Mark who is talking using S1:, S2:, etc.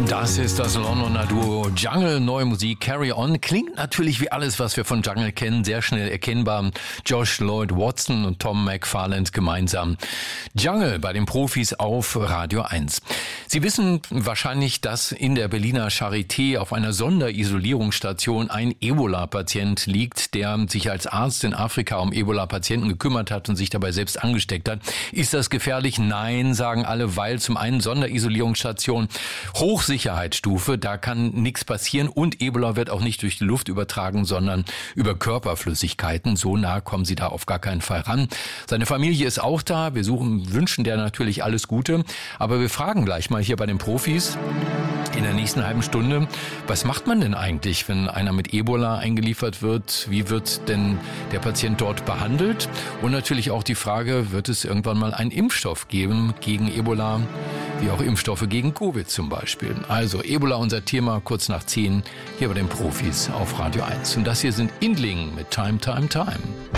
S1: Das ist das Londoner Duo Jungle, neue Musik, Carry On. Klingt natürlich wie alles, was wir von Jungle kennen, sehr schnell erkennbar. Josh Lloyd Watson und Tom McFarland gemeinsam. Jungle bei den Profis auf Radio 1. Sie wissen wahrscheinlich, dass in der Berliner Charité auf einer Sonderisolierungsstation ein Ebola-Patient liegt, der sich als Arzt in Afrika um Ebola-Patienten gekümmert hat und sich dabei selbst angesteckt hat. Ist das gefährlich? Nein, sagen alle, weil zum einen Sonderisolierungsstation Hochsicherheitsstufe, da kann nichts passieren und Ebola wird auch nicht durch die Luft übertragen, sondern über Körperflüssigkeiten. So nah kommen sie da auf gar keinen Fall ran. Seine Familie ist auch da. Wir wünschen der natürlich alles Gute. Aber wir fragen gleich mal hier bei den Profis in der nächsten halben Stunde, was macht man denn eigentlich, wenn einer mit Ebola eingeliefert wird? Wie wird denn der Patient dort behandelt? Und natürlich auch die Frage, wird es irgendwann mal einen Impfstoff geben gegen Ebola, wie auch Impfstoffe gegen Covid zum Beispiel. Also Ebola, unser Thema, kurz nach 10 hier bei den Profis auf Radio 1. Und das hier sind Indling mit Time, Time, Time.